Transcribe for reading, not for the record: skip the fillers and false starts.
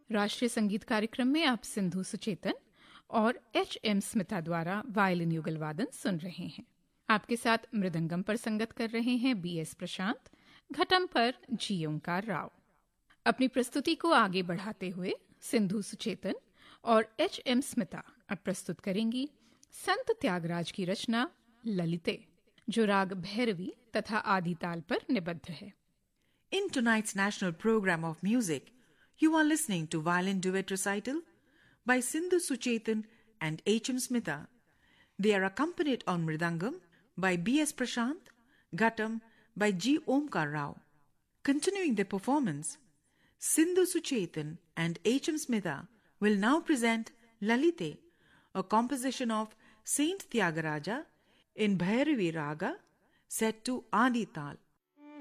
राष्ट्रीय संगीत कार्यक्रम में आप सिंधु सुचेतन और एच.एम. स्मिता द्वारा वायलिन युगल वादन सुन रहे हैं। आपके साथ मृदंगम पर संगत कर रहे हैं बी.एस. प्रशांत, घटम पर जी. ओंकार राव। अपनी प्रस्तुति को आगे बढ़ाते हुए सिंधु सुचेतन और एच.एम. स्मिता अब प्रस्तुत करेंगी संत त्यागराज की रचना ललिते, जो राग भैरवी तथा आदि ताल पर निबद्ध है। In tonight's national program of music, you are listening to violin duet recital by Sindhu Suchetan and H.M. Smita. They are accompanied on Mridangam by B.S. Prashant, Ghatam by G. Omkar Rao. Continuing their performance, Sindhu Suchetan and H.M. Smita will now present Lalite, a composition of Saint Tyagaraja in Bhairavi Raga set to Adi Tal.